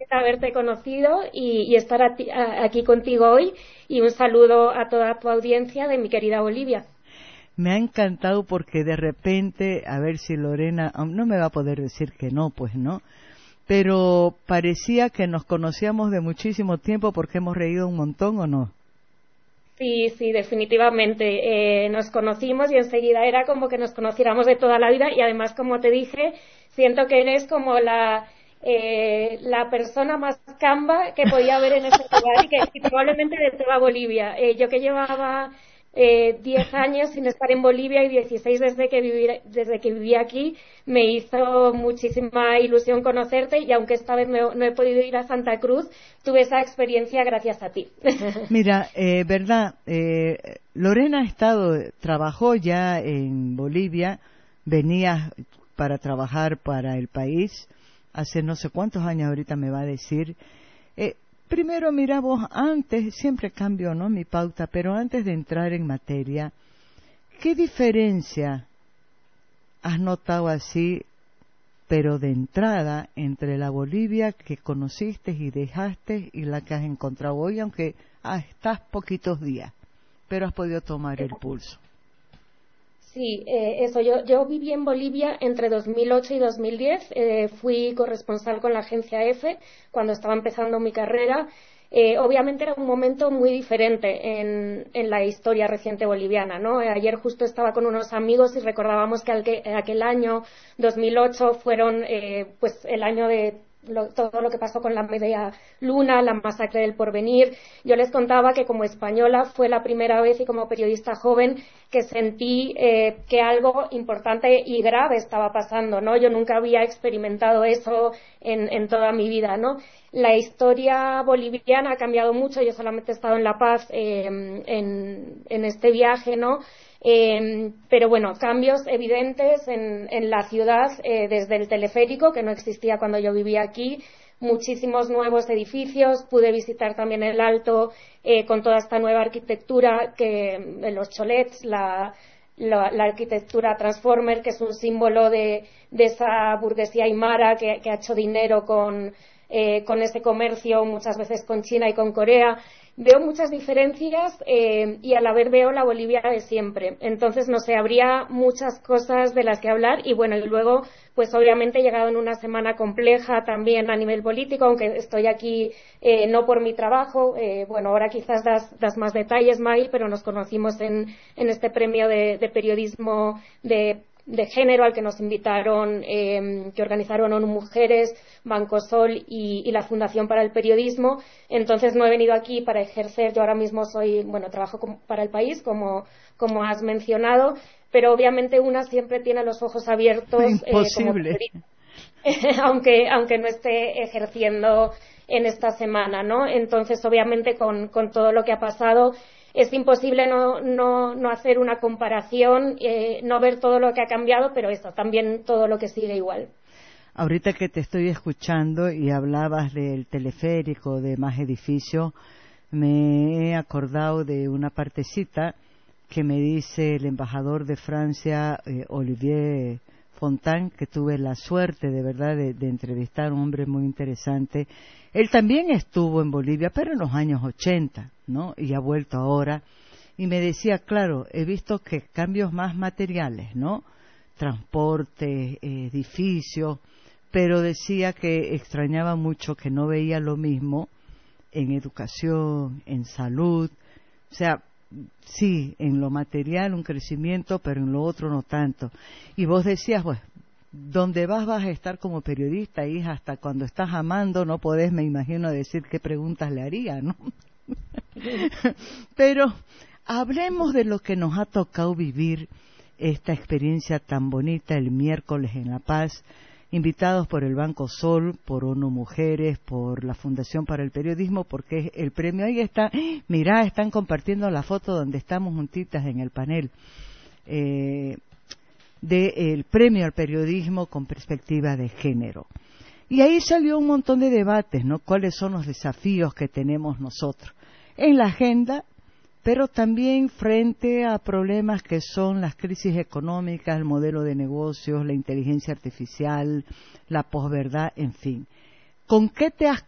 contenta de haberte conocido y estar aquí contigo hoy, y un saludo a toda tu audiencia de mi querida Bolivia. Me ha encantado porque de repente, a ver si Lorena, no me va a poder decir que no, pues no, pero parecía que nos conocíamos de muchísimo tiempo porque hemos reído un montón, ¿o no? Sí, sí, definitivamente. Nos conocimos y enseguida era como que nos conociéramos de toda la vida, y además, como te dije, siento que eres como la persona más camba que podía haber en ese lugar y probablemente de toda Bolivia. Yo que llevaba 10 años sin estar en Bolivia y 16 desde que viví aquí, me hizo muchísima ilusión conocerte, y aunque esta vez no he podido ir a Santa Cruz, tuve esa experiencia gracias a ti. Mira, verdad, Lorena trabajó ya en Bolivia, venía para trabajar para el país hace no sé cuántos años, ahorita me va a decir. Primero, mira vos, antes, siempre cambio, ¿no?, mi pauta, pero antes de entrar en materia, ¿qué diferencia has notado así, pero de entrada, entre la Bolivia que conociste y dejaste y la que has encontrado hoy, aunque estás poquitos días, pero has podido tomar el pulso? Sí, eso. Yo viví en Bolivia entre 2008 y 2010. Fui corresponsal con la agencia EFE cuando estaba empezando mi carrera. Obviamente era un momento muy diferente en la historia reciente boliviana, ¿no? Ayer justo estaba con unos amigos y recordábamos que aquel año 2008 fueron pues el año de todo lo que pasó con la media luna, la masacre del Porvenir. Yo les contaba que como española fue la primera vez, y como periodista joven, que sentí que algo importante y grave estaba pasando, ¿no? Yo nunca había experimentado eso en toda mi vida, ¿no? La historia boliviana ha cambiado mucho. Yo solamente he estado en La Paz en este viaje, ¿no? Pero bueno, cambios evidentes en la ciudad, desde el teleférico, que no existía cuando yo vivía aquí, muchísimos nuevos edificios. Pude visitar también el Alto con toda esta nueva arquitectura, los cholets, la arquitectura Transformer, que es un símbolo de esa burguesía aymara que ha hecho dinero con ese comercio, muchas veces con China y con Corea. Veo muchas diferencias y a la vez veo la Bolivia de siempre. Entonces, no sé, habría muchas cosas de las que hablar, y bueno, y luego, pues obviamente he llegado en una semana compleja también a nivel político, aunque estoy aquí no por mi trabajo. Bueno, ahora quizás das más detalles, Maggie, pero nos conocimos en este premio de periodismo de género al que nos invitaron, que organizaron ONU Mujeres, Banco Sol y la Fundación para el Periodismo. Entonces no he venido aquí para ejercer. Yo ahora mismo trabajo para el país, como has mencionado, pero obviamente una siempre tiene los ojos abiertos como periodista, aunque no esté ejerciendo en esta semana, ¿no? Entonces, obviamente, con todo lo que ha pasado, es imposible no hacer una comparación, no ver todo lo que ha cambiado, pero eso, también todo lo que sigue igual. Ahorita que te estoy escuchando y hablabas del teleférico, de más edificios, me he acordado de una partecita que me dice el embajador de Francia, Olivier Fontaine, que tuve la suerte de verdad de entrevistar, un hombre muy interesante. Él también estuvo en Bolivia, pero en los años 80, ¿no? Y ha vuelto ahora. Y me decía, claro, he visto que cambios más materiales, ¿no? Transporte, edificios, pero decía que extrañaba mucho que no veía lo mismo en educación, en salud. O sea, sí, en lo material un crecimiento, pero en lo otro no tanto. Y vos decías, pues, donde vas a estar como periodista, y hasta cuando estás amando no podés, me imagino, decir qué preguntas le haría, ¿no? Pero hablemos de lo que nos ha tocado vivir, esta experiencia tan bonita el miércoles en La Paz, invitados por el Banco Sol, por ONU Mujeres, por la Fundación para el Periodismo, porque el premio ahí está. Mirá, están compartiendo la foto donde estamos juntitas en el panel del premio al periodismo con perspectiva de género. Y ahí salió un montón de debates, ¿no? ¿Cuáles son los desafíos que tenemos nosotros en la agenda, pero también frente a problemas que son las crisis económicas, el modelo de negocios, la inteligencia artificial, la posverdad, en fin? ¿Con qué te has